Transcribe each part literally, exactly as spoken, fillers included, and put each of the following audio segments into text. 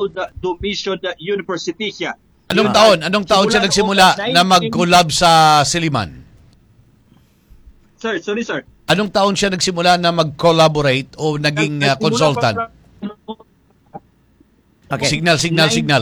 do Mission University siya. Anong taon? Anong taon siya nagsimula na mag-collab sa Silliman? Sir, sorry sir. Anong taon siya nagsimula na mag-collaborate o naging uh, consultant? Okay. Signal, signal, signal.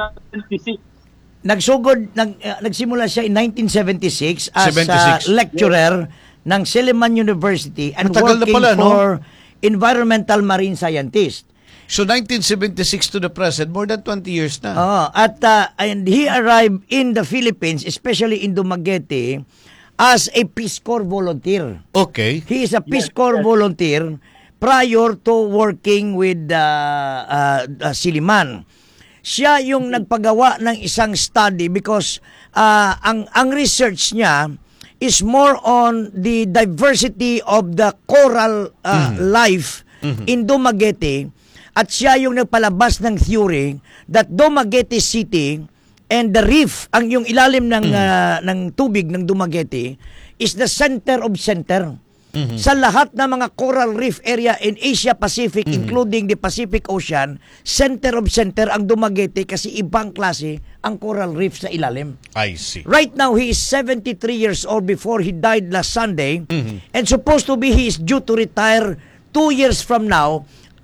Nagsugod, nag, uh, nagsimula siya in nineteen seventy-six as seventy-six. Uh, lecturer ng Silliman University and Matagal working pala, no? for environmental marine scientist. So nineteen seventy-six to the present, more than twenty years na. Oh, at uh, and he arrived in the Philippines, especially in Dumaguete, as a Peace Corps volunteer. Okay. He is a Peace Yes, Corps yes. volunteer prior to working with uh, uh, uh, Silliman. Siya yung nagpagawa ng isang study because uh, ang ang research niya is more on the diversity of the coral uh, Mm-hmm. life Mm-hmm. in Dumaguete, at siya yung nagpalabas ng theory that Dumaguete City and the reef, ang yung ilalim ng Mm-hmm. uh, ng tubig ng Dumaguete is the center of center. Mm-hmm. Sa lahat ng mga coral reef area in Asia Pacific, Mm-hmm. including the Pacific Ocean, center of center ang Dumaguete kasi ibang klase ang coral reef sa ilalim. I see. Right now, he is seventy-three years old before he died last Sunday. Mm-hmm. And supposed to be, he is due to retire two years from now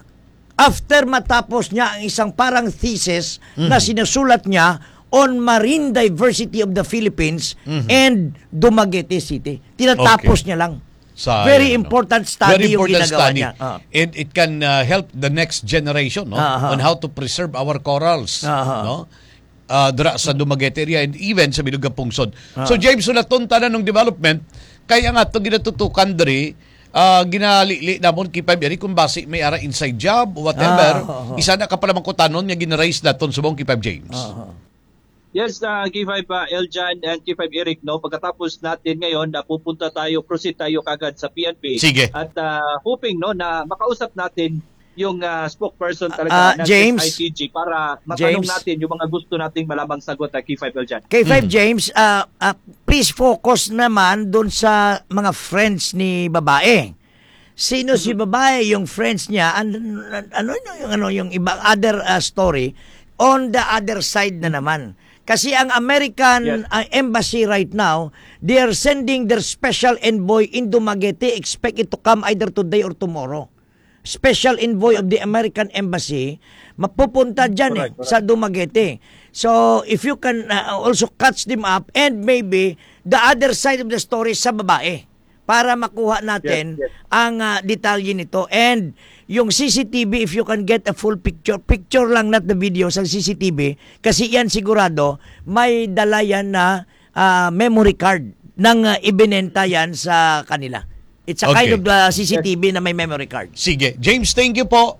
after matapos niya ang isang parang thesis Mm-hmm. na sinusulat niya on marine diversity of the Philippines Mm-hmm. and Dumaguete City. Tinatapos Okay. niya lang. Sayang, Very no? important study Very yung important ginagawa study. niya. Ah. And it can uh, help the next generation, no, Ah, ah. on how to preserve our corals, Ah, ah. no? Uh, dira sa Dumaguete area and even sa Bilugang Pungsod. Ah. So James, sulaton tanan ng development kaya nga to ginatutukan diri uh, ginalili namon kay five kung basi may ara inside job whatever. Ah, ah, ah. Isa na ka pala man kutanon nga gina-raise naton subong kay five James. Ah, ah. Yes, uh, K five uh, Eljan and K five Eric, no, pagkatapos natin ngayon na pupunta tayo, proceed tayo kagad sa P N P. Sige. At uh, hoping no na makausap natin yung uh, spokesperson Ah, talaga ng James? I T G para matanong James? natin yung mga gusto nating malamang sagot na K five Eljan. K five Mm. James, uh, uh, please focus naman doon sa mga friends ni babae. Sino si babae, yung friends niya, an, an, ano yung ano yung iba other uh, story on the other side na naman. Kasi ang American Yes. uh, embassy right now, they are sending their special envoy in Dumaguete, expect it to come either today or tomorrow. Special envoy of the American embassy mapupunta dyan eh, Correct, correct. sa Dumaguete. So, if you can uh, also catch them up and maybe the other side of the story sa babae para makuha natin Yes, yes. ang uh, detalye nito. And yung C C T V, if you can get a full picture, picture lang, not the video, sa C C T V, kasi yan sigurado, may dala yan na uh, memory card nang uh, ibinenta yan sa kanila. It's a Okay. kind of uh, C C T V na may memory card. Sige, James, thank you po.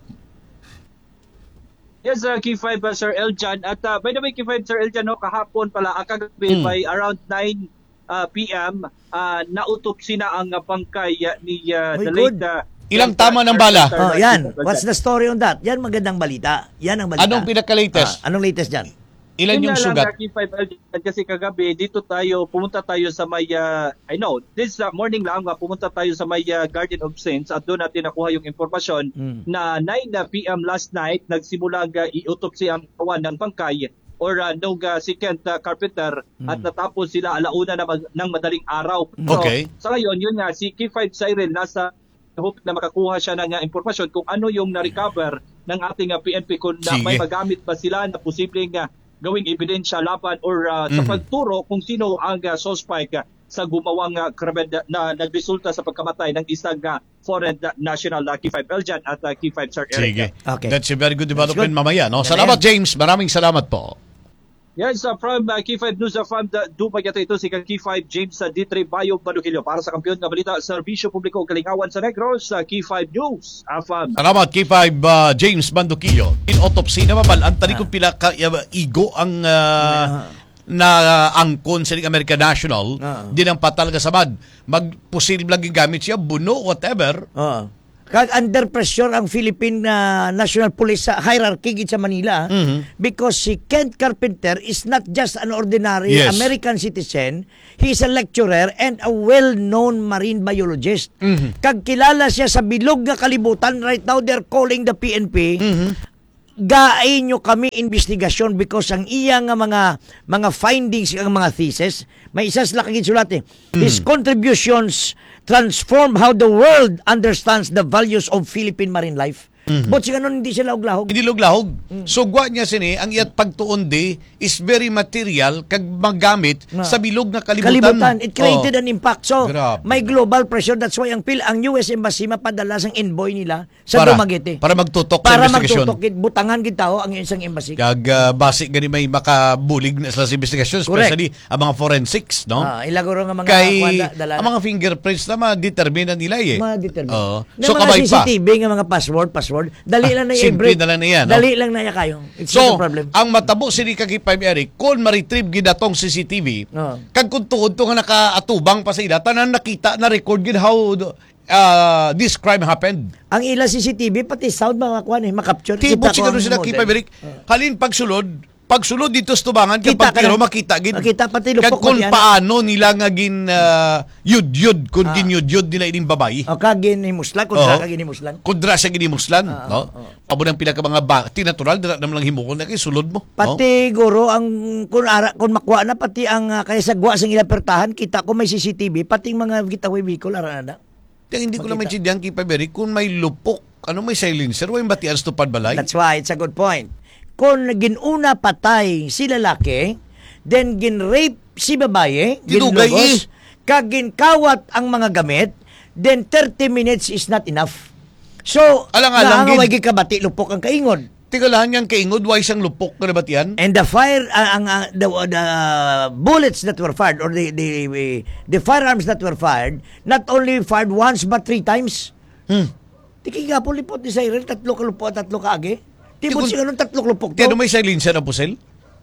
Yes, uh, K five uh, Sir Eljan. At uh, by the way, K five Sir Eljan, no, kahapon pala, uh, kagabi Hmm. by around nine uh, p m, uh, nautopsi na ang uh, bangkay uh, ni uh, Muy the good. late... Uh, Ilang Delta tama ng bala? Carpenter, Oh, uh, yan. K five What's Eljan. the story on that? Yan magandang balita. Yan ang balita. Anong pinaka-latest? Ah, anong latest dyan? Ilan Yun yung nga lang, sugat? uh, K five Eljan, kasi kagabi dito tayo, pumunta tayo sa may, uh, I know, this uh, morning lang, uh, pumunta tayo sa may uh, Garden of Saints at doon natin nakuha yung impormasyon Mm. na nine p m last night, nagsimula uh, i-autopsy ang kawan ng bangkay or uh, nung uh, si Kent uh, Carpenter at natapos sila alauna na mag- ng madaling araw. So, Okay. sa ngayon, yun nga, si K five Cyril nasa hope na makakuha siya ng uh, impormasyon kung ano yung na-recover ng ating uh, P N P, kung na, Sige. may magamit ba sila na posibleng uh, gawing ebidensya laban or uh, sa Mhm. pagturo kung sino ang uh, suspect uh, sa gumawang uh, krimen na, na nagresulta sa pagkamatay ng isang uh, foreign uh, national uh, K five Eljan at uh, K five Sir Eric. Sige. Okay. That's a very good development good. mamaya, no? Yan Salamat, yan. James. Maraming salamat po. Yes, uh, from uh, K five News uh, from the Dumaguete, ito si K five James uh, D three Bayo Badukilyo para sa kampiyon nga balita sa Serbisyo Publiko Kalingawan sa Negros, uh, K five News. Afam. Salamat, K five uh, James Banduquillo. In autopsy na mabal, ang tani kong pila ka uh, igo ang uh, na uh, angkon sa American National, Ah. di nang patal ka sabad. Magposible lagi gamit siya, buno, whatever. Oo. Kag under pressure ang Philippine uh, National Police sa hierarchy gid sa Manila Mhm. because si Kent Carpenter is not just an ordinary Yes. American citizen, he is a lecturer and a well-known marine biologist. Mhm. Kag kilala siya sa bilog nga kalibutan. Right now they're calling the P N P Mhm. gaay nyo kami investigasyon because ang iya nga mga mga findings, ang mga thesis, may isa sila kagisulat eh. His contributions transform how the world understands the values of Philippine marine life. Mm-hmm. But siya nun, hindi sila uglahog. Hindi luglahog. Mm. So, gwa niya sini, ang iyat pagtuon di is very material kag magamit Na. sa bilog na kalibutan. Kalibutan. It created Oh. an impact. So, Grabe. may global pressure. That's why ang, pil ang U S Embassy mapadala sang envoy nila sa para, Dumaguete. para magtutok Para sa investigasyon. magtutok. Butangan kita ang isang embassy. Kag uh, basi gani may makabulig na sa investigasyon, Correct. especially ang mga forensics, no? Ah, ilaguro nga mga Kay kwanda, dala ang mga fingerprints na ma-determine nila eh. Ma-determine. Oo. Na So mga kabay C C pa. T V nga mga password, password. Dali lang na Simple i-break. na lang na yan, no? Dali lang na yan kayo. It's So, not a problem. ang matabo sini kag five Eric, kung ma-retrieve gid atong C C T V, Oo. kag kung tuod to nga nakaatubang pa sa ila, tanan nakita na record gid how uh, this crime happened. Ang ila C C T V, pati sound mga kuhan eh, makapture. Tibot Kita ko siguro ang sila model. kay five Eric. Halin pagsulod, pagsulod dito sa tubangan, Kita kapag ka tiro na. makita gid. Makita pati Kag lupok kung pati ano. paano nila nga gin uh, yud-yud, kung ginyud-yud nila ining babayi. O kagin ni Muslan, kung Oo. sa kagin ni Muslan. Kundra siya ginimuslan, Ah, no? Abo nang pila ka mga bakti natural dira naman lang himukon na kay sulod mo. no? Pati guro ang kun ara kun makuha na pati ang uh, kaya sagwa sang ila pertahan kita ko may C C T V pati ang mga getaway vehicle ara na. Kaya hindi ko Makita. lang maintindihan kay Paberi kung may lupok, ano may silencer, way batian sa tupad balay. That's why it's a good point. Kung ginuna patay si lalaki, then gin-rape si babae, Ginugay ginlugos, kag ginkawat ang mga gamit, then thirty minutes is not enough. So, Alang-alang naangaway gid- gikabati lupok ang kaingod. Tigalahan niyang kaingod, way siyang lupok na batian. And the fire, uh, ang, uh, the, the bullets that were fired, or the, the, the firearms that were fired, not only fired once, but three times. Hmm. Tiki nga po lipot ni Cyril, tatlo ka lupot, tatlo ka agi. Tipot Tikun- siya nung tatlo lupok Kaya to. ano may silencer na pusel?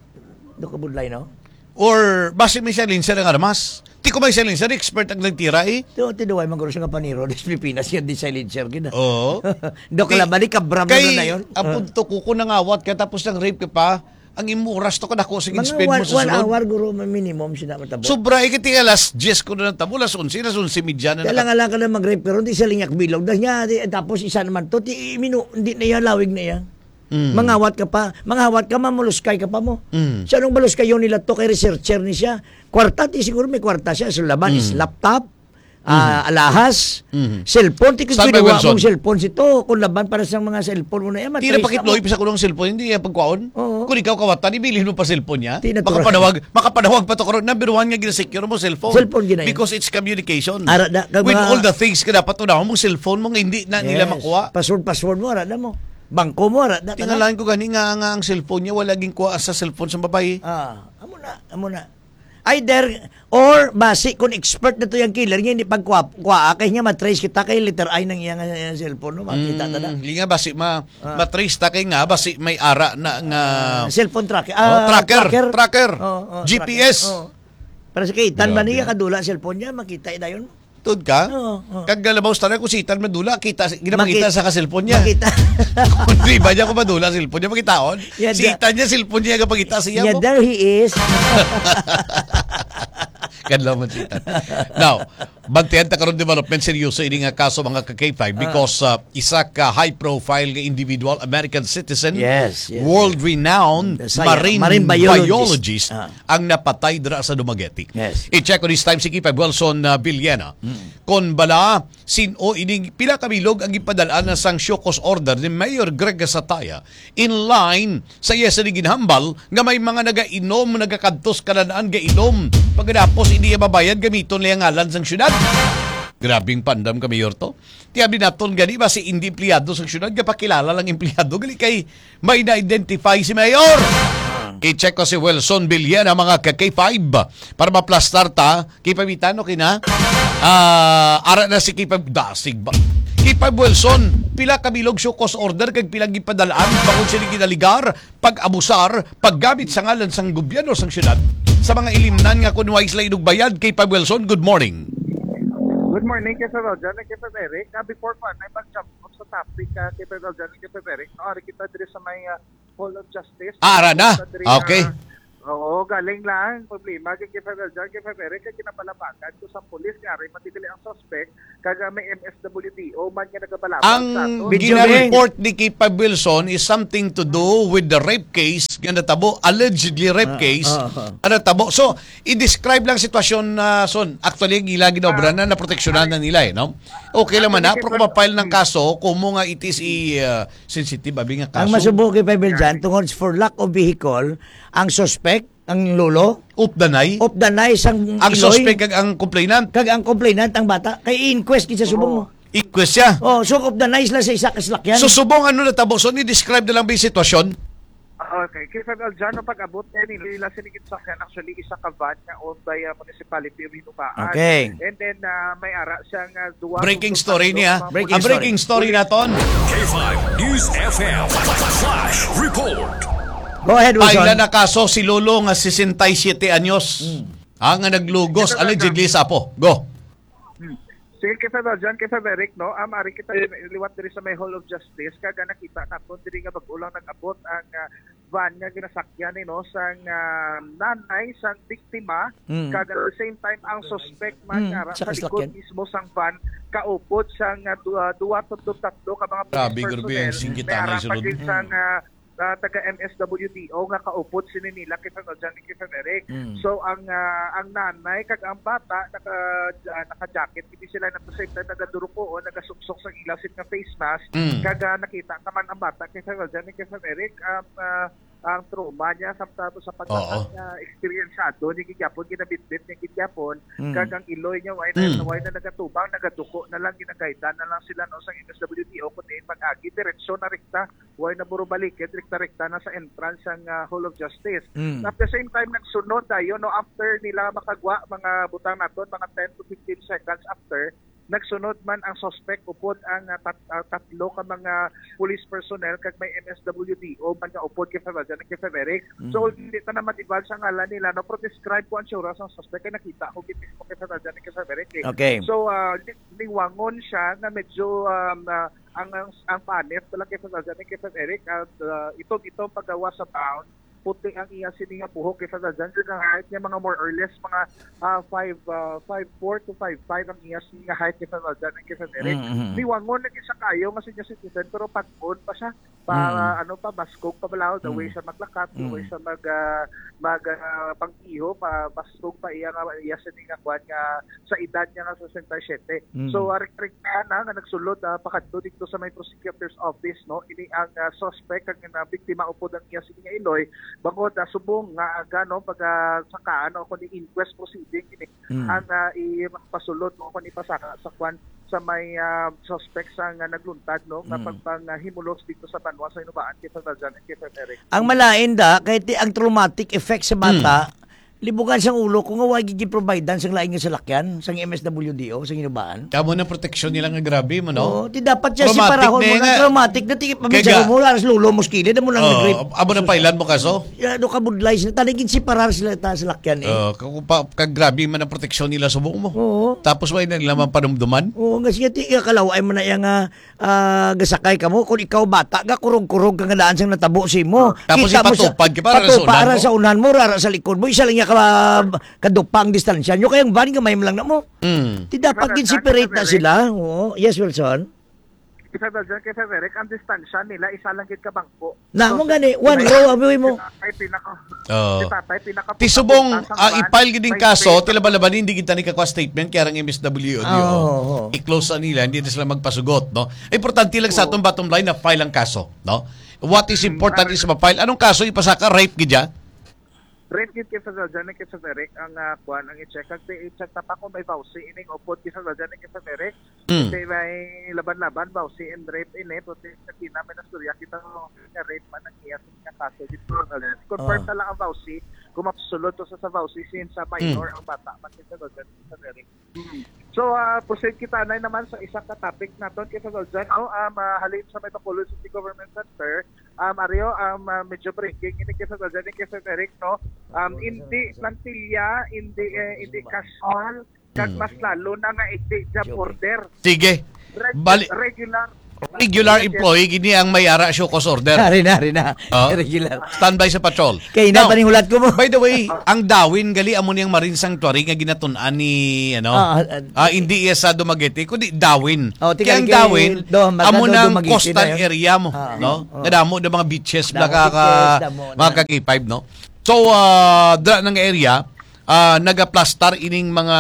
Do ka budlay, no? Or base may silencer ang armas? Ti ko may silencer, expert ang nagtira eh. Ito, tinuway, maguro siya nga paniro, des Pilipinas, yan di silencer, gina. Oo. Do ka labali, kabram na Kay, na yun. ang punto ko kung nangawat ka tapos nang rape ka pa, ang imuras to ka na ko sa Mga speed one, mo sa one sulod. hour, guro, minimum siya na matabo. Sobra, ikiti alas diyes ko na natabo, alas onse, alas onse midya na Kaya lang alang ka na mag-rape, pero hindi siya linyak bilog. Dahil niya, di- tapos isa naman to, ti, minu, hindi na yan, lawig na yan. Mm. Mangawat ka pa, mangawat ka, mamuluskay ka pa mo. Mm. Siya nung maluskay yun nila to, kay researcher ni siya. Kwarta, ti siguro may kwarta siya. So laban Mm. is laptop, ah, alahas, Mm. cellphone. Ti kung Saan ba, ginawa Wilson? mong cellphone sito, kung laban para sa mga cellphone mo na yan, Di na matrace pakitloy mo. pa sa kulong cellphone, hindi yan pagkwaon. Oo. Kung ikaw kawatan, ibilhin mo pa cellphone niya. Di natural. Makapanawag, makapanawag pa to karon. Number one nga ginasecure mo cellphone. Cellphone gina yan. Because it's communication. Ara, da- kag With mga- all the things ka dapat unahon mong cellphone mo nga hindi na nila makuha. Password, password mo, arada mo. Bangko mo, arada. Tingalain ko gani nga, nga ang cellphone niya wala ging kuha sa cellphone sa babae. Ah, amo na, amo na. Either, or basi, kung expert na to yung killer, niya hindi pagkuha, kuha, kaya niya matrace kita kay letter I ng iyang uh, cellphone, no? Makita ta na. Mm, nga basi ma matrace ta kay nga basi may ara na nga Ah, cellphone tracker. Oh, Ah, tracker, tracker. Oh, oh, G P S. tracker. Oh. Para sa kitan ba Grabe. niya kadula cellphone niya, makita ida yun. Tud ka? Oo, oo. Kag galabaw sa tanan ko sitan madula kita ginapakita sa ka cellphone niya. Makita. Kundi ba niya ko madula cellphone niya makitaon? Yeah, Si Itan niya cellphone niya kapagita siya yeah, mo. there he is. Kadlaw man si Itan. Now, bantayan ta karon development seryoso ini nga kaso mga ka K five because uh, isa ka high profile nga individual American citizen, Yes, yes. world renowned The science- marine, marine biologist, biologist. Ah. ang napatay dira sa Dumaguete. Yes. I-check on this time si K five Wilson uh, Villena. Kon bala sino ining pila ka bilog ang ipadalaan na sang Shokos order ni Mayor Greg Sataya in line sa iya sa ginhambal nga may mga nagainom nagakadtos kananaan gainom pagkatapos hindi mabayad gamiton lang ngalan sang syudad. Grabing pandam ka Mayor to. Tiyabi naton gani ba si hindi empleyado sa syudad kapakilala lang empleyado gali kay may na-identify si Mayor. I-check ko si Wilson Villena mga ka K five para maplastar ta kay pabitano kina ah ara na si K five dasig ba K five Wilson pila ka bilog Shokos order kag pila gipadalaan bangod sila ginaligar pag-abusar paggamit sa ngalan sang gobyerno sang syudad sa mga ilimnan nga kunway sila inugbayad. K five Wilson, good morning. Good morning, kay Sir Roger, kay Sir Eric. Uh, before pa, may pag-jump up sa topic uh, kay Sir Roger, kay Sir Eric. Naari kita diri sa may uh, Hall of Justice. Ah, ara na? Diri, Okay. Uh, Oo, galing lang. Problema, kay Federal Judge, kay Federal, kay kinapalabagan ko sa polis nga rin, matitili ang suspect, kaga may M S W D o man nga nagabalaban Ang sa ato. gina-report ni Kipa Wilson is something to do with the rape case nga natabo, allegedly rape case, ah, ah. ano natabo. So, i-describe lang sitwasyon na son. Actually, ang ilang ginobra na naproteksyonan na nila eh, no? Okay lang man na, pero kung ma-file ng kaso, kung mo nga it is i- uh, sensitive, abi nga kaso. Ang masubo kay Pebble dyan, tungkol for lack of vehicle, ang suspect, ang lolo, Updanay. of the night, ang Ang Iloy, suspect kag ang complainant. kag ang complainant, ang bata, kay inquest kinsa subong mo. Inquest siya. Oh, so of the night lang sa isa kaslakyan. So, subong ano natabo. So, ni-describe na lang ba yung sitwasyon? Okay, kay Federal Judge, no, pag-abot eh, nila sinigit sa akin, actually, isa ka van na owned by uh, municipality of Hinubaan. Okay. And then, uh, may ara siyang uh, duwa. Breaking story niya. Breaking Ang breaking story naton. K five News F M Flash Report. Go ahead, Wilson. Paila na kaso si Lolo nga sesentaysiyete anyos. Ang nga naglugos allegedly sa apo. Go. Sige, kay Federal Judge, kay Federic, no, um, ari kita liwat diri sa may Hall of Justice, kaga nakita naton diri nga mag-ulang nag-abot ang uh, van nga ginasakyan ni no sang uh, nanay sang biktima, Mm. kaga at the same time ang suspect man Mm, nga sa sa likod kasakyan. mismo sang van kaupod sang uh, duwa duwa tatlo tatlo ka mga Grabe, police grabe, personnel. ang singgit May tanay ara sulod. pa din sang uh, uh, taga M S W D o nga kaupod sini nila kay Federal Judge kay Federic. Mm. So ang uh, ang nanay kag ang bata naka uh, naka-jacket hindi sila na same time nagaduroko o nagasuksok sa ilasit nga face mask Mm. kaga nakita naman ang bata kay Federal Judge kay Federic um, uh, ang trauma niya sa tapos sa Oo. pagkakang uh, experienceado ni Gigapon ginabitbit ni Gigapon Mm. kagang iloy niya why Mm. na why na nagatubang nagaduko na lang ginagaydan na lang sila no sa M S W D o kundi pag-agi diretsyon na rekta why na buro balikid rekta-rekta na sa entrance ang uh, Hall of Justice. Mm. At the same time nagsunod tayo no after nila makagwa mga butang naton mga ten to fifteen seconds after nagsunod man ang suspect upod ang uh, tat, uh, tatlo ka mga police personnel kag may M S W D o man nga upod kay Federal kay Federic. So hindi ta na matibal sa ngalan nila no pero describe ko ang sura sa suspect kay nakita ko gid mismo kay Federal kay Federic. Eh. Okay. So uh, liwangon siya na medyo um, uh, ang ang, ang panit talaga kay Federal kay Federic at uh, itong itong paggawa sa bound puti ang iya sini nga buhok kay Federal Judge nga height niya mga more or less mga uh, five four to five five ang iya sini nga height kay Federal Judge kay Federic. Mm-hmm. Liwangon na siya kayo nga senior citizen pero pag-on pa siya para ano pa baskog pa balaw the way siya maglakat the way siya mag uh, mag uh, pang-iho pa baskog pa iya nga iya sini nga kwan nga sa edad niya nga sesentasyete. Mm. So arik-arik na nga nagsulod uh, pakadto dito sa may prosecutor's office no ini ang uh, suspect ang uh, biktima upod ang iya sini nga iloy bangod uh, subong nga aga no pag uh, saka ano kun inquest proceeding ini Mm. ang uh, ipasulod mo kun ipasaka sa kwan sa may uh, suspect sa nga nagluntad no nga Mm. pagpanghimulos dito sa banwa sa Hinubaan kay Federal kay Federic. Ang malain da, kahit di- ang traumatic effect sa bata, libugan sang ulo kung nga wagi gi-providean sang laing nga salakyan, sang M S W D O, sang Hinubaan. Kamo na proteksyon nila nga grabe mo, no? Oo, di dapat siya si Traumatic parahon na mo nga. ng traumatic na tigit Kaya pamilya ga- mo, aras lulo mo skili, na mo lang nag-rape. Oh, amo na pailan mo kaso? Ano ka budlay sila, tanigin si parar sila ta sa lakyan eh. Uh, kung pa, kag grabe man ang proteksyon nila sa buong mo. Oo. Tapos wala na nila man panumduman. Oo, nga siya ti kalaway mo na yang uh, gasakay ka mo kung ikaw bata ga kurog-kurog ka nga daan sang natabo si mo. Tapos Kita mo ipatupad ka para sa patupa, unan para mo. sa unan mo, rara sa likod mo, isa lang niya ka kadupang distansya nyo kayang bani nga may lang na mo. Mm. Ti dapat gin separate na sila. Oo. Yes, Wilson. Kay Federal kay Federic ang distansya nila isa lang gid ka bangko. Na mo gani one row abuy mo. Ay pinaka. Oo. Si tatay pinaka. Ti subong uh, ipile gid May kaso, space. tila balaban hindi kita ni kakwa statement kaya ang M S W D O. Oo. I-close na nila, hindi na sila magpasugot, no? Importante lang sa atong bottom line na file ang kaso, no? What is important is ma-file. Anong kaso ipasaka? Rape gidya? Red kit kay Federal kay Federic ang uh, kuan ang i-check kag i-check ta pa kung may vowsy ining upod kay Federal kay Federic. Mm. Kay may laban-laban vowsy and rape ini puti sa namin na storya kita mo nga rape man ang iya sa kaso dito. Confirm Oh. ta lang ang vowsy kung mapsulod to sa sa vowsy since sa minor ang bata man kay Federal kay Federic. So, uh, proceed kita na naman sa isang ka-topic naton kay Federal Judge. Oh, um, uh, halin sa may Bacolod City Government Center. Um, Ario, um, uh, medyo breaking. Ini kay Federal Judge, kay Federic, no? Um, hindi plantilla, hindi, eh, hindi casual, kag mas lalo na nga hindi job order. Sige. Reg- Bali- regular Regular employee, gini ang may ara show cause order. Hari na, hari na. Oh. Regular. Standby sa patrol. Kaya Now, na panihulat ko mo. by the way, ang Dawin, gali amo niyang Marine Sanctuary nga ginatunan ni, ano, Ah, ah, hindi iya sa Dumaguete, kundi Dawin. Oh, Kaya ang tingnan kay- Dawin, do, maganda amo do, ng Dumaguete coastal na yun. area mo, Ah, no? oh. Nadamo ng mga beaches, Damo nakaka, beaches, damo na. mga K five, no? So, uh, dra ng area, uh, nagaplastar ining mga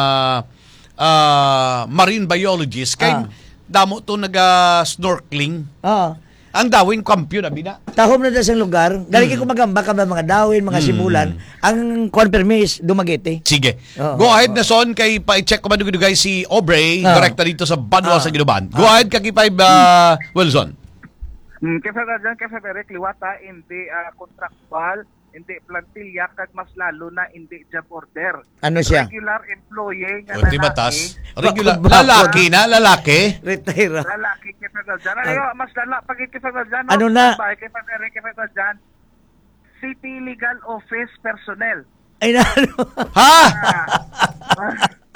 uh, marine biologists, kay Ah. damo to naga-snorkeling. Ah. Ang Dawin, kampiyon, abi na. Tahom na sa lugar. Dali ko magamba ka ba mga dawin, mga Hmm. simulan. Ang confirm is Dumaguete. Sige. Oo. Go ahead na son kay pa-check ko man dito guys si Aubrey, Oo. direkta dito sa Banwa Oo. sa Ginuban. Go ahead kay kay uh, Wilson. Hmm, kasi na dyan, kasi Eric, liwata, hindi ah, contractual, hindi plantilla, kag mas lalo na hindi job order. Ano siya? Regular employee nga O di lalaki, batas. Regular Bakit? lalaki na, lalaki. Retire. lalaki kasi na dyan. Ayo, mas lala, pag kasi na dyan, Ano na? Kasi na Eric, kasi na dyan, City Legal Office personnel. Ay na ano. Ha? Ah,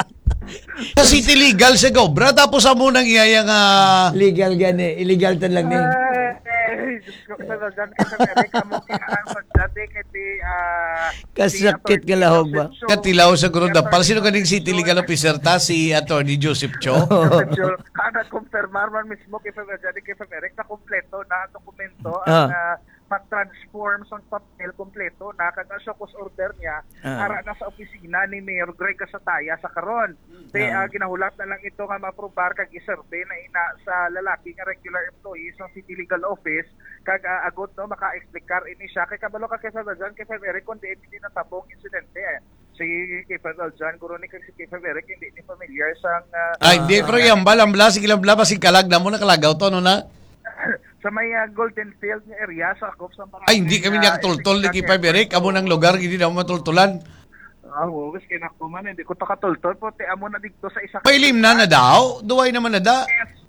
Sa City Legal sa Gobra tapos amo nang iyayang uh, Legal gani. Illegal tan lang ni. eh, Diyos ko, kasi na dyan, kasi na Eric, amo kinaan sa dati, kasi ah, Kasakit si ka lahog ba? Atty. Joseph Cho, katilaw sa Goroda. Para sino kaning City Legal Officer ta si Attorney Joseph Cho? Medyo kada kumpirmar man mismo kay Fred Jadi kay Frederick na kompleto na ang dokumento ang Ah. uh, pag-transform sa papel kompleto na kag sa cause order niya Ah. para na sa opisina ni Mayor Greg Casataya sa karon. Te Ah. uh, ginahulat na lang ito nga ma-aprobar kag i-survey na ina sa lalaki nga regular employee sa City Legal Office kag uh, agot no maka-explicar ini siya kay kabalo ka kay Frederick kay Frederick kundi hindi natabong insidente eh. Si kay Frederick John guro ni kag si kay Frederick hindi ni familiar sa uh, Ay, di pero yung balambla sige lambla ba si kalag na mo na kalagaw to no na. sa may uh, Golden Field nga area sa akop sa Marami. Ay, hindi kami niya tultol ni Kipay Berek. Amo ng lugar, hindi na mo matultulan. Ah, oh, gusto kaya ko man, hindi ko to katultol. Puti, amo na dito sa isa. May lim na na daw. Duway naman na da.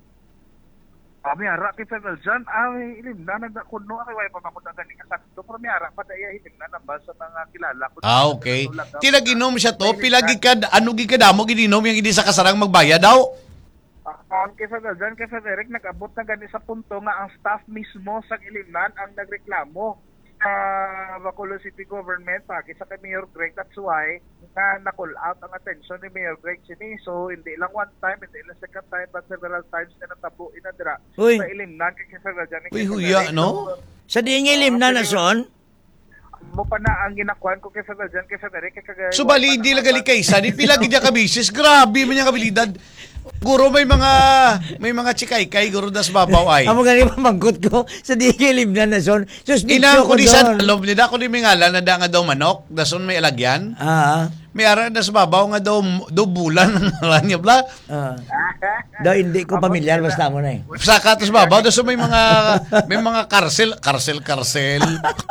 Ah, may ara, kay Federal John. Ah, may ilim na, nagda kuno. Ay, wala pa makunta galing ka sakto. Pero may ara, pa daya ilim na nambal sa mga kilala. ko. Ah, okay. Tilaginom siya to. Pilagi ka, ano gikadamo, gidinom yung hindi sa kasarang magbaya daw. Ah, kay Federal John, kay Frederick, nag-abot na gani sa punto nga ang staff mismo sa ilimnan ang nagreklamo sa Bacolod City Government pagi sa kay Mayor Greg. That's why na na-call out ang attention ni Mayor Greg sini. So, hindi lang one time, hindi lang second time, but several times na natabo inadira Uy. sa ilimnan kay Federal John. Uy, huya, no? Sa di nga ilim na na son. Mo pa na ang ginakuan ko kay Federal John, kay Frederick, kay kagaya. So bali, hindi lagali kaysa. Di pilagi niya kabisis. Grabe man niya kabilidad. Guro may mga may mga chikay-kay guro das babaw ay. Amo gani mamangkot ko sa di nga ilim na na son. Sus Ina ko ko di sa doon. loob nila ko di mingala na da nga daw manok, dason may alagyan. Ah. May ara das babaw nga daw do bulan ang niya bla. Ah. Daw hindi ko pamilyar basta mo na eh. Saka tos babaw dason may mga may mga karsel, karsel, karsel.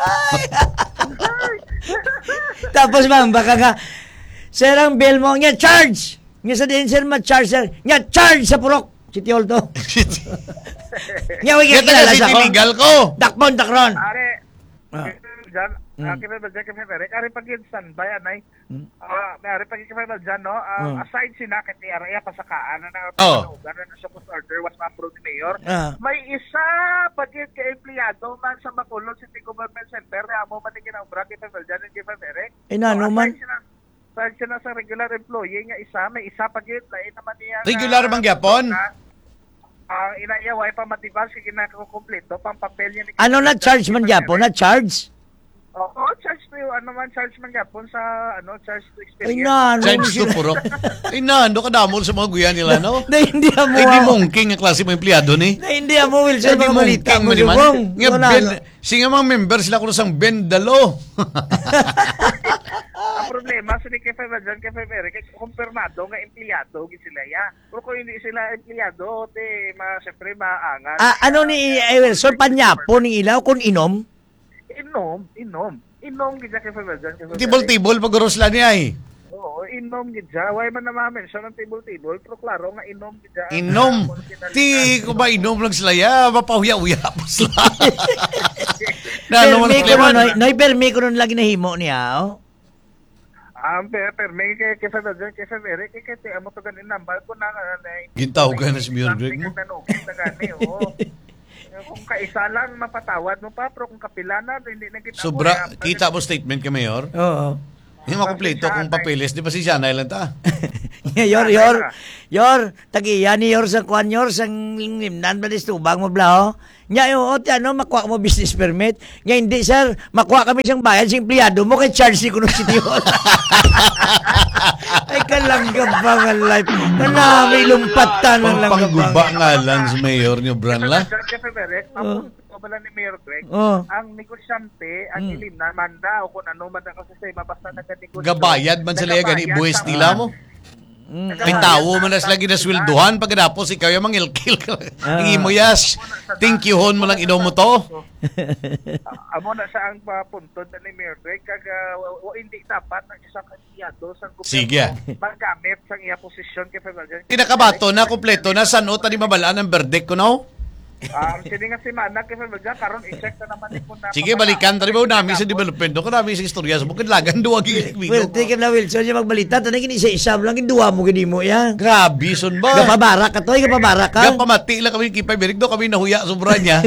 Tapos ma'am, baka nga, sir ang bill mo, nga charge! Nga sa din sir ma-charge sir, nga charge sa purok! Si Tiolto. Nga, wagi Kaya taga kilala sa City ko. Legal ko. Dakpon, dakron! Are, Ah. Jan, Mm. ah, kay Federal John, kay Frederick, are pag yun standby, anay. Mm. Ah, may are pag kay Federal John, no? Ah, Mm. aside sina kay T R A, pasakaan na na, Oh. na na siya post order, was ma-approve ni Mayor. Ah. May isa pag yun kay empleyado man sa Bacolod City Government Center, na amo man yung ginawra kay Federal John and kay Frederick. Eh, nano So, man? aside sina- aside sina sa regular employee nga isa, may isa pag yun, lain naman niya. na- Regular bang gyapon? Ah, inayaway pa matibas kay ginakakompleto pang papel niya ni Ano na charge man gyapon? Na charge? Oo, charge to yun. Ano man charge man yapon sa ano charge to Ay experience. na, ano Charge to purok. Ay na, ando ka damol sa mga guyan nila, no? Na hindi mo. Ay di mongking ang klase mo empleyado ni. Na hindi mo, Wilson, Ay di mga balita mongking mo. mo ni man. Subong. Nga Wala, ben, no? singa mga member sila ko sang bendalo. Ang problema sa ni Kefe Bajan, Kefe Bere, kay kumpirmado nga empleyado gid sila ya. Pero kung hindi sila empleyado, te ma syempre maangan. Ah, ano ni eh, Wilson, panyapo ni ilaw kung inom? Inom, inom. Inom gid Kefe Bajan, Kefe Bere. Tibol-tibol pag uros lang niya eh. Oo, inom gid siya. Why man na ma-mention ang table-table, pero klaro nga inom gid siya. Inom. Ti ko ba inom lang sila ya, mapahuya-uya po sila. Na ano man Permi ko sila nun, man. noy, noy, permi ko nun lagi nahimo niya, oh. Um, pero, pero may kay kay February, kay February, kay kay amo to ganin number ko na na. Gintawag ka na si Mayor Greg mo. Tanugin na gani, oo. Kung kaisa lang mapatawad mo pa, pero kung kapila na hindi na kita. Sobra, kita mo statement ka, Mayor? Oo. Hindi makumpleto kung papeles, di ba si Sianay lang ta? yor, yor, yor, tagiya ni yor sa kwan yor, sang limnan ba dis tubang mo blaho? Nya yo, ot ano, makuha mo business permit. Nya hindi, sir, makuha kami siyang bayad sa empleyado mo kay charge ni kuno City Hall. Ay, kalangga ba nga life? Kana, may lumpatan ng langga Pangguba nga lang si Mayor niyo, Branla. Kay February, ang bala ni Mayor Greg, Oh. ang negosyante, ang Mm. ilim na manda o kung ano man ang kasasay, mabasta nagka-negosyo. Gabayad man sila gani Nagabayad buwis sa- nila mo. Mm. Ay tawo man na sila ginaswilduhan pagkatapos ikaw yung mangilkil ka. Hingi mo yas. Thank you hon mo lang inom mo to. Ah, Amo na siya ang papuntod na ni Mayor Greg, kag ah, wa- wa- hindi dapat ang isang kandidado sa gobyerno Sige. magamit sa iya posisyon kay February. Pinakabato na, kompleto na, saan o tani mabalaan ang verdict ko no? Um, sini nga si Mana kay February, karon i-check na naman ni po na. Sige, balikan. Tari ba namin sa development. Doon ka namin sa istorya. Sa bukid lagan, duwag Well, take na Wilson yung magbalita. Tanay kini isa-isa lang, induwa mo gini mo ya. Grabe, son ba? Gapabara ka to, gapabara ka. Gapamati lang kami kipay. Berik do kami nahuya sobra niya.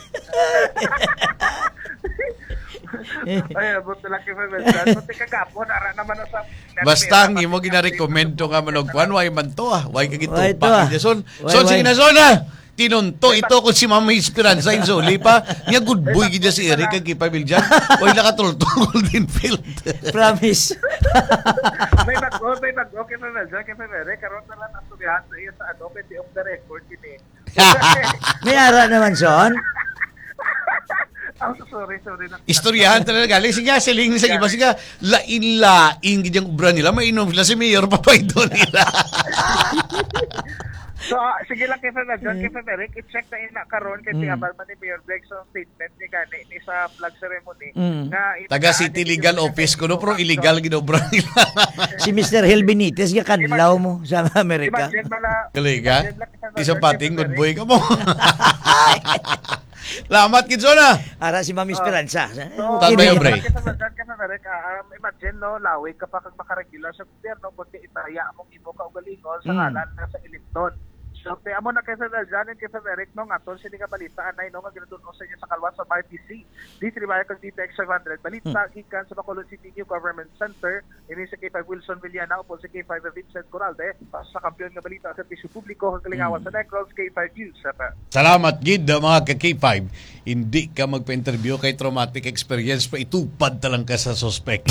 Ay, abot na lang kay February. Buti kagapon, ara naman na sa. Basta ang imo gina-recommend to nga manogkuan, why man to ah. Why ka Why to, gitupak ah? niya, son. Why, Son, sige why? na, son ah. Tinunto ito kung si Mama Esperanza in Zoli pa. Nga good boy gidya si Eric ang kipay Biljan. Why nakatultol din field. Promise. May bago, may bago kay February, kay February, karon na lang nasurihan sa iya sa ano, pwede off the record kini. May ara naman, son. Oh, sorry, sorry. na- Istoryahan talaga galing. Sige, siling sa iba. Sige, lain-laing gidyang ubra nila. Mainom sila si Mayor Papaydo nila. So, ah, sige lang kay February, kay February, i-check na ina karon kay Mm. Tiabal man ni Mayor Greg sa statement ni gani ni sa flag ceremony. Mm. Na Taga City Legal Office ko no, pero illegal ginobra nila. Si Mister Hel Benitez, yung kadlaw mo sa Amerika. Imagine mala. Kaliga? imagine lang kay February, Isang kay pating good February. boy ka mo. Lamat, Kidsona. Ara si Ma'am Esperanza. So, Tatay Kini- Obre. Kay February, kay February, ah, um, imagine no, laway ka pa kag makaregular sa gobyerno, kundi itaya mong imo ka ugalingon sa Mm. ngalan na sa electon. So, kaya amo na kay February, John, and kay February, no, nga to, sini ka balita, anay, no, nga ginatunon sa inyo sa kalwa sa R T C. D three Bayan kag D T X five hundred. Balita, gikan sa Bacolod City New Government Center, ini sa K five Wilson Villana, upon sa K five Vincent Coralde, para sa kampiyon nga balita sa Tisyo Publiko, kag kalingawan sa Necros, K five News. Sapa. Salamat, Gid, mga ka-K five. Hindi ka magpa-interview kay traumatic experience pa itupad talang ka sa suspect.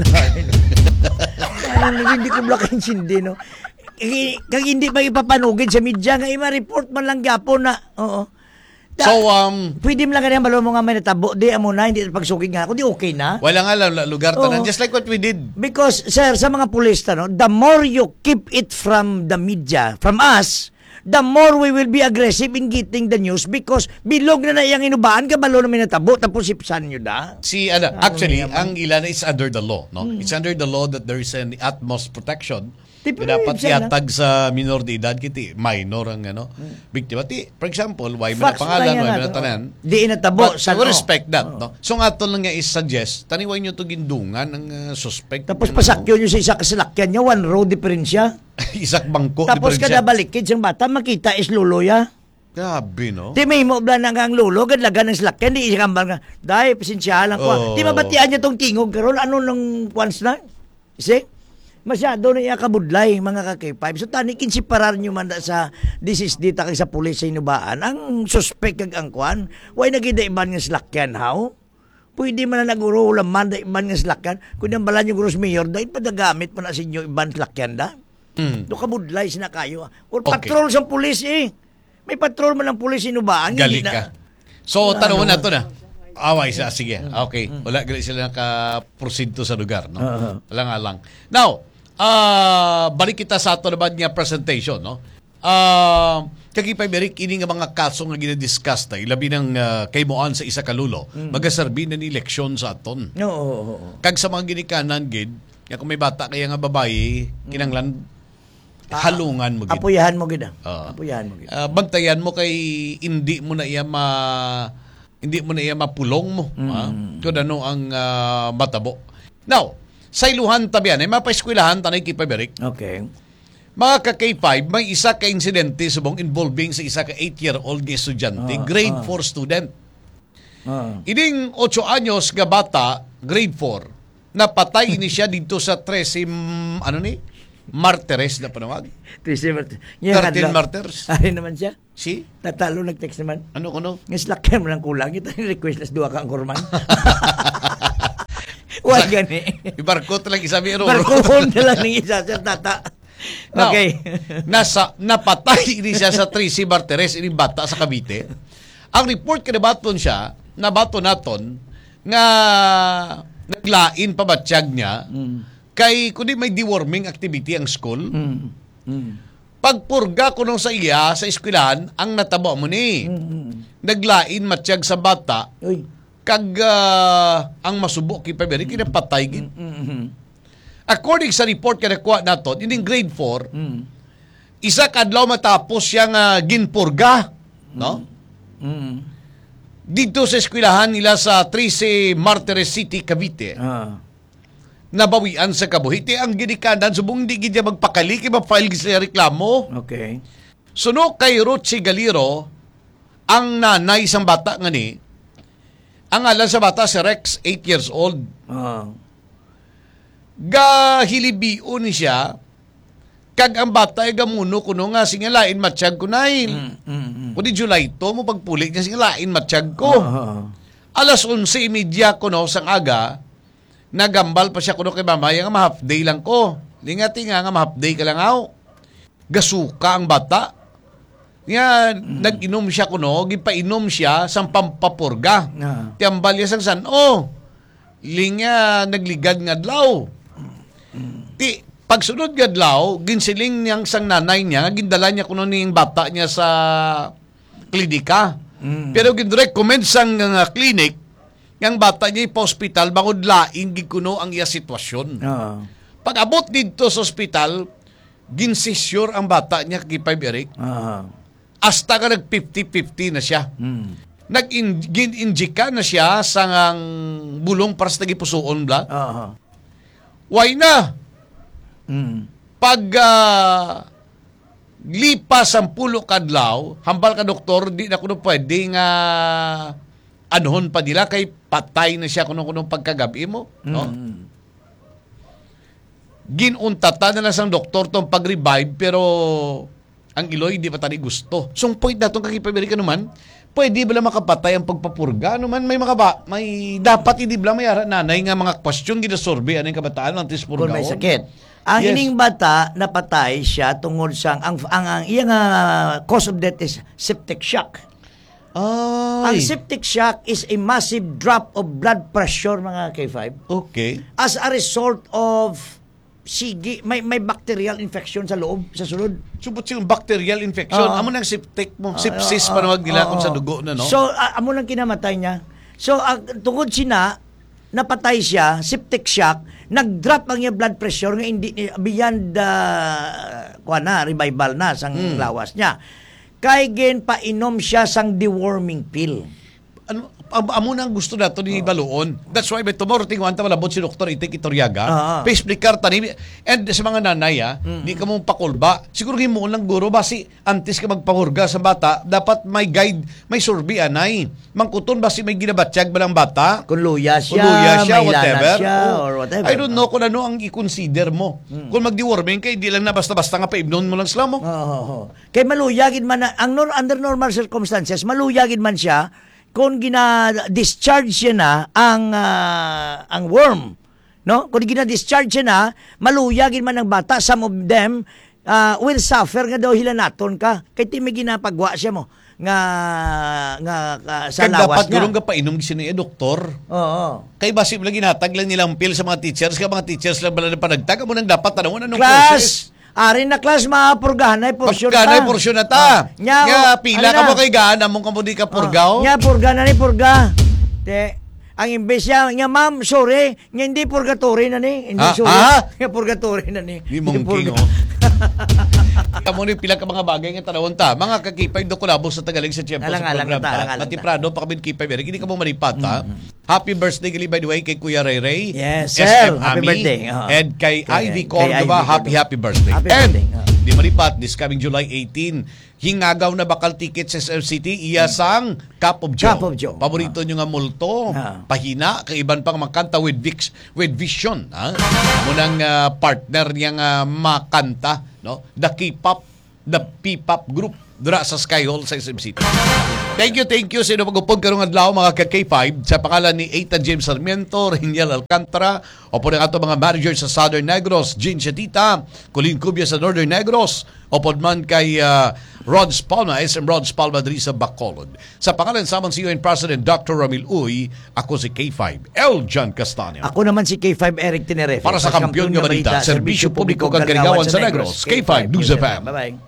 Ano, hindi ko blockin sindi, no? Kag kag hindi pa ipapanugin sa media nga ima-report man lang gyapon na. Oo. Da- So, um, pwede mo lang ganyan balo mo nga may natabo. Di amo na hindi pagsugid nga. Kundi okay na. wala nga lang lugar tanan. Oo. Just like what we did. Because, sir, sa mga pulis, no, the more you keep it from the media, from us, the more we will be aggressive in getting the news because bilog na na iyang inubaan ka balo na may natabo tapos sipsan nyo na. Si ano, actually, yaman. ang ilan is under the law, no? It's under the law that there is an utmost protection. Di Di pa dapat rin siya, yatag sa minor de edad kiti minor ang ano biktima. Ti, for example, why mo na Facts pangalan, lang yan why mo na nato. tanan. Di inatabo. But sa- we respect that, no? So nga to lang nga is suggest, taniway nyo to gindungan ng uh, suspect. Tapos pasakyo nyo sa isa kasalakyan niya, one row diferensya. Isak bangko. Tapos diferensya. kada balikid siyang bata, makita is lulo ya. Grabe, no? Di may mo bla na nga ang lulo, gadlagan ng salakyan, di siya kambal nga. Dahil, pasensya lang ko. Oh. Di mabatian niya tong tingog, karon ano nung once na? See? Masyado na iya kabudlay, mga ka-K five. So, tani, kinsiparar nyo man da sa D S S D takay sa pulis sa inubaan. Ang suspect kag ang kwan, way nagida iban nga salakyan, how? Pwede man na naguro ulaman da iban nga salakyan. Kung ang bala nyo guros mayor, dahil padagamit man na sa inyo iban salakyan da. Mm. Do kabudlay sina kayo. Or Okay. patrol sa pulis eh. May patrol man ang pulis inubaan. Gali hindi ka. na- So, Ano? tanawin na to na. Away siya, sige. Okay. Wala gali sila naka-proceed to sa lugar, no? Oo. Wala nga lang. Now, ah balik kita sa ato naman niya presentation, no? Ah, kagipay Berik, ini nga mga kaso nga ginadiscuss tayo, labi ng uh, kaymoan sa isa kalulo, magaserbi na ni eleksyon sa aton. No, oo, oo, oo. Kag sa mga ginikanan, gid, kaya kung may bata kaya nga babae, kinanglan, halungan mo gid. Apuyahan mo gid. ah. Oo. Apuyahan mo gid. Ah, bantayan mo kay hindi mo na iya ma hindi mo na iya mapulong mo, ha? Kung ano ang ah, matabo. Now, sa iluhan tabian, ay mapaeskwilahan tanay kipaberik. Okay. Mga ka-K five, may isa ka insidente subong involving sa isa ka eight-year-old nga estudyante, Ah, grade ah. four student. Ah. Ining eight anyos nga bata, grade four, napatay ni siya dito sa thirteen, ano ni? Martires na panawag. thirteen martyrs. Ay naman siya. Si? Tatalo nag-text naman. Ano kuno? Nga slakyan mo ng kulang. Ito yung request nas duwa ka ang kurman. Huwag gani. Ibarkot lang isa biro. Barkuhon na lang ng isa sa tata. Now, Okay. nasa, napatay ini siya sa thirteen Martires, ini bata sa Cavite. Ang report kinabaton siya, nabato naton, nga naglain pabatsyag niya, kay kundi may deworming activity ang school. Mm. Mm. Pagpurga ko nung sa iya, sa eskwelahan, ang natabo mo ni. Mm. Naglain matsyag sa bata, Uy. kag ah, ang masubo kay Paberi, kinapatay gid. Mm-hmm. According sa report ka nakuha naton, ining grade four, Mm. isa kadlaw matapos siyang uh, ginpurga, no? Mm. Dito sa eskwelahan nila sa thirteen Martires City, Cavite. Ah. Nabawian sa kabuhiti ang ginikanan subong hindi gid magpakali kay ma-file gid sila reklamo. Okay. Suno kay Ruchi Galiro, ang nanay sang bata nga ni, ang ngalan sa bata si Rex, eight years old. Ah. Gahilibio ni siya, kag ang bata ay gamuno kuno nga singalain matsyag ko nail. Mm. Mm. Kundi July to mo pagpulik niya singalain matsyag ko. Ah. Alas eleven imidya kuno sang aga, nagambal pa siya kuno kay mamaya nga ma-half day lang ko. Lingati nga nga ma-half day ka lang aw. Gasuka ang bata. Nga, mm. nag-inom siya kuno, gipainom siya sang pampapurga. Ah. Tiambal niya sang san, oh, linya nagligad nga adlaw. Ti, pagsunod nga adlaw, ginsiling niyang sang nanay niya, gindala niya kuno ning bata niya sa klinika. Mm. Pero gin-recommend sang nga clinic, yang bata niya ipa-hospital, bangod laing gid kuno ang iya sitwasyon. Ah. Pag abot dito sa hospital, ginsisure ang bata niya kay Five Eric, Ah. hasta ka nag fifty-fifty na siya. Mm. Nag-injika na siya sa ngang bulong para sa tagipusoon bla. Ah. Why na? Mm. Pag uh, lipas ang pulo kadlaw, hambal ka doktor, di na kuno pwede nga anuhon pa nila kay patay na siya kuno kuno pagkagabi mo, no? Mm. Ginuntata na lang sang doktor tong pag-revive pero ang iloy di pa tani gusto. So ang point natong kakipabiri ka naman, pwede ba lang makapatay ang pagpapurga? Ano man, may mga ba, may dapat hindi ba mayara nanay nga mga question ginasorbe ano yung kabataan ng tispurga. Kung may sakit. Ang Yes. ining bata napatay siya tungod sang ang ang, ang iyang ah, cause of death is septic shock. Ang Ay, septic shock is a massive drop of blood pressure mga K five okay. as a result of sige may may bacterial infection sa loob sa sulod. Subot yung bacterial infection. Oo. Amo nang septic mo. Ah, Sepsis ah, panawag nila ah, kung sa ah. dugo na, no? So ah, amo nang kinamatay niya. So ah, tungod sina napatay siya, septic shock, nag-drop ang iyang blood pressure nga hindi beyond the kuha na, revival na sang Hmm. lawas niya. Kay gen painom siya sang deworming pill. ano, am- amo nang gusto nato ni Baluon. That's why by tomorrow tingwan ta malabot si Doktor Itik Iturriaga. Ah. Pa-explicar tani and sa mga nanay ah, di ka mong pakulba. Siguro himo lang guro basi antes ka magpahurga sa bata, dapat may guide, may survey anay. Mangkuton basi may ginabatsyag ba ng bata? Kung luya siya, Kung luya siya, may whatever. lana siya, Oh, or whatever. I don't know kung ano ang i-consider mo. Kung mag-deworming kay di lang na basta-basta nga paibnon mo lang sila mo. Oo. Oh, oh. Kay maluyagin man na, ang nor, under normal circumstances, maluyagin man siya kung gina-discharge siya na ang ah, ang worm. No? Kung gina-discharge siya na, maluyagin man ng bata, some of them ah, will suffer nga daw hilanaton ka. Kay ti may ginapagwa siya mo nga nga ah, sa Kag lawas dapat niya. gulong ka painom kasi ni doktor. Oo. Kay basi lang ginatag lang nilang pill sa mga teachers, kaya mga teachers lang bala na panagtag mo nang dapat tanawon anong process. Class, ari na class maapurgahan ay porsyon ta. Pagkanay porsyon na ta. Ah, nya, Nga oh, pila ano ka na? mo kay gaan among kamo di ka purgaw. Oh, nya purga na ni purga. Te, ang imbes niya, nya ma'am, sorry, nya hindi purgatory na ni. Hindi Ah, sorry. ah? Nya purgatory na ni. Di mong Purga- king, oh. Amo ni pila ka mga bagay nga tanawon ta. Mga kakipay do kulabo sa tagaling sa tiyempo Alang, sa alang program ta, alang, ta. alang ta. Matiprado pa kami kipay Eric. Hindi ka mo malipat ha. Happy birthday gali by the way kay Kuya Ray Ray. Yes, S sir. M Happy Ami, birthday. Oo. And kay Kay- Ivy kay Cordova, Ivy happy Cordova. happy birthday. Happy And birthday. Oo. di malipat this coming July eighteenth. Hingagaw na bakal ticket sa S M City iya sang Cup of Joe. Cup of Joe. Paborito nyo nga multo. Ah. Pahina kay iban pang makanta with Vix, with Vision, ha. Munang ah, partner niya nga makanta, no? The K-pop, the P-pop group dura sa Sky Hall sa S M City. Thank you, thank you sa inyo pag-upod karong adlaw mga ka-K five sa pangalan ni Ethan James Sarmiento, Riniel Alcantara, o po ng ato mga manager sa Southern Negros, Jean Chatita, Colin Cubia sa Northern Negros, o po man kay uh, Rods Palma, S M Rods Palma diri sa Bacolod. Sa pangalan sa si U N President Doctor Ramil Uy, ako si K five, L. John Castaño. Ako naman si K five Eric Tenerefe. Para sa kampiyon nga balita, serbisyo publiko kang Kaligawan sa Negros, K five News F M. Bye-bye.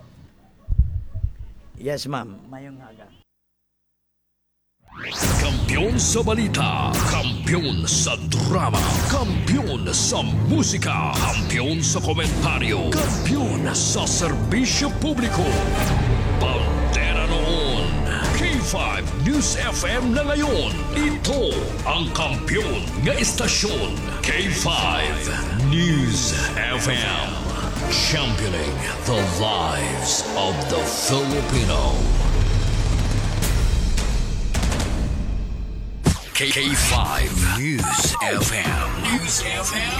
Yes, ma'am. Mayong haga. Kampiyon sa balita, kampiyon sa drama, kampiyon sa musika, kampiyon sa komentaryo, kampiyon sa serbisyo publiko. Bandera noon, K five News F M na ngayon. Ito ang kampiyon nga istasyon, K five News F M. Championing the lives of the Filipino. K five News F M. News F M.